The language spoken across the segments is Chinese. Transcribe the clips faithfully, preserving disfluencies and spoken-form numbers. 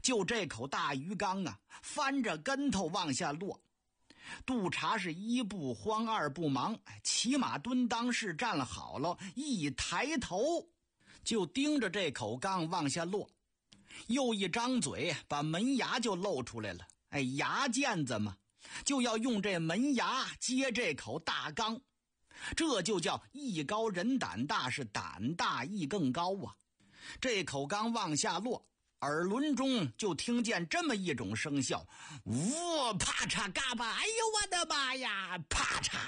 就这口大鱼缸啊，翻着跟头往下落。督察是一不慌二不忙，骑马蹲裆式站好了，一抬头就盯着这口缸往下落，又一张嘴把门牙就露出来了。哎，牙尖子嘛，就要用这门牙接这口大缸，这就叫艺高人胆大，是胆大艺更高啊。这口缸往下落，耳轮中就听见这么一种声效，呜，啪嚓嘎巴，哎呦我的妈呀，啪嚓！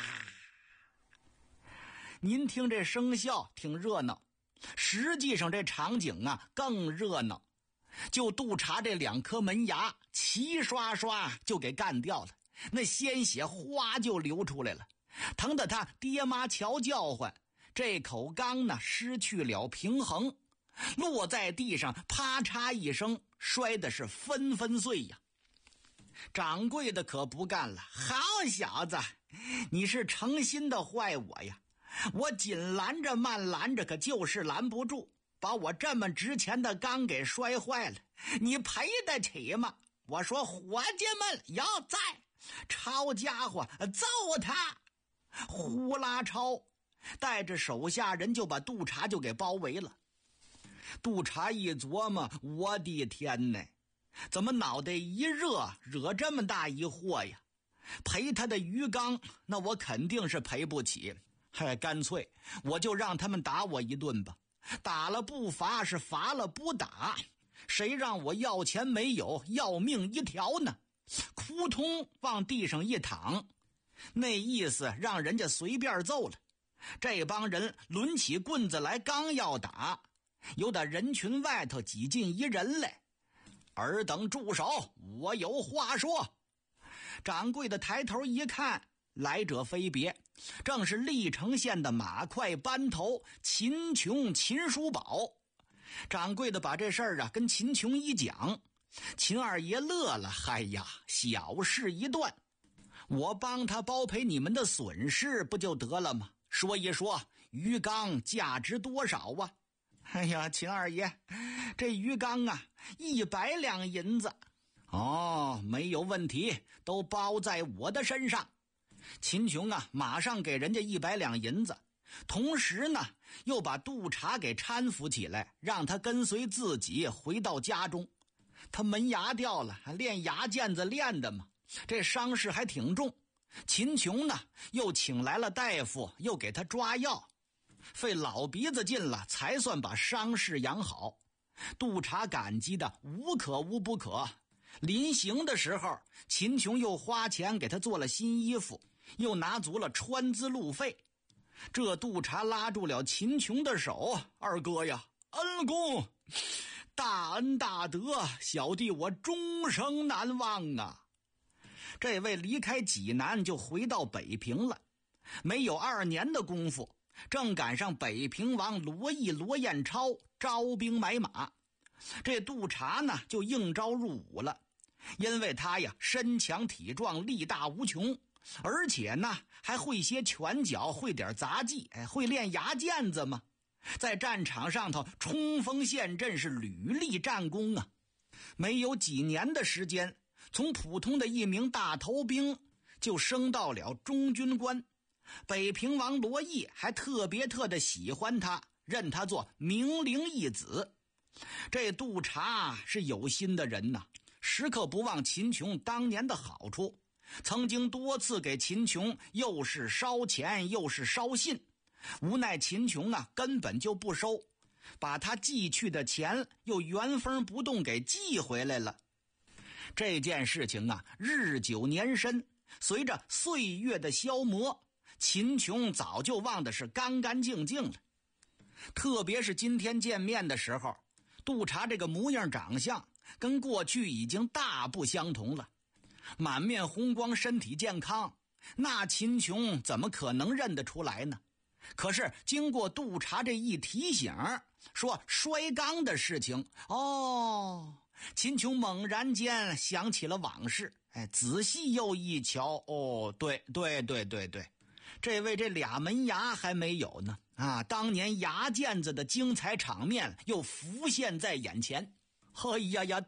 您听这声效挺热闹，实际上这场景啊更热闹。就督察这两颗门牙齐刷刷就给干掉了，那鲜血哗就流出来了，疼得他爹妈瞧叫唤。这口缸呢失去了平衡，落在地上，啪嚓一声，摔的是纷纷碎呀。掌柜的可不干了，好小子，你是诚心的坏我呀！我紧拦着慢拦着，可就是拦不住，把我这么值钱的缸给摔坏了，你赔得起吗？我说伙计们要在，抄家伙揍他！呼啦超带着手下人就把督察就给包围了。督察一琢磨，我的天哪，怎么脑袋一热惹这么大一祸呀？赔他的鱼缸那我肯定是赔不起，嘿，干脆我就让他们打我一顿吧，打了不罚，是罚了不打，谁让我要钱没有，要命一条呢？扑通往地上一躺，那意思让人家随便揍了。这帮人抡起棍子来刚要打，有打人群外头挤进一人来，尔等住手，我有话说。掌柜的抬头一看，来者非别，正是历城县的马快班头秦琼秦叔宝。掌柜的把这事儿啊跟秦琼一讲，秦二爷乐了，嗨呀，小事一段，我帮他包赔你们的损失不就得了吗？说一说鱼缸价值多少啊？哎呀，秦二爷，这鱼缸啊一百两银子。哦，没有问题，都包在我的身上。秦琼啊马上给人家一百两银子，同时呢又把督察给搀扶起来，让他跟随自己回到家中。他门牙掉了，练牙尖子练的嘛，这伤势还挺重。秦琼呢又请来了大夫，又给他抓药，费老鼻子劲了才算把伤势养好。督察感激的无可无不可。临行的时候，秦琼又花钱给他做了新衣服，又拿足了穿资路费。这督察拉住了秦琼的手，二哥呀，恩公，大恩大德，小弟我终生难忘啊。这位离开济南就回到北平了，没有二年的功夫，正赶上北平王罗毅罗彦超招兵买马。这督察呢就应招入伍了，因为他呀身强体壮，力大无穷，而且呢还会些拳脚，会点杂技，哎，会练牙尖子嘛，在战场上头冲锋陷阵，是屡立战功啊。没有几年的时间，从普通的一名大头兵就升到了中军官。北平王罗毅还特别特的喜欢他，认他做明灵义子。这督察是有心的人呐，时刻不忘秦琼当年的好处，曾经多次给秦琼又是烧钱又是烧信，无奈秦琼啊根本就不收，把他寄去的钱又原封不动给寄回来了。这件事情啊日久年深，随着岁月的消磨，秦琼早就忘的是干干净净了。特别是今天见面的时候，督察这个模样长相跟过去已经大不相同了，满面红光，身体健康，那秦琼怎么可能认得出来呢？可是经过督察这一提醒，说摔缸的事情，哦，秦琼猛然间想起了往事，哎，仔细又一瞧，哦，对对对对对，这位这俩门牙还没有呢啊！当年牙尖子的精彩场面又浮现在眼前。哎呀呀，